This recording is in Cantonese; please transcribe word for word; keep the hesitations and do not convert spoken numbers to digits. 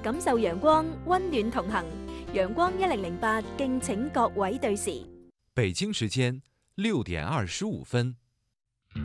感受陽光，溫暖同行。陽光一零零八，敬請各位對時。 北京時間六點二十五分。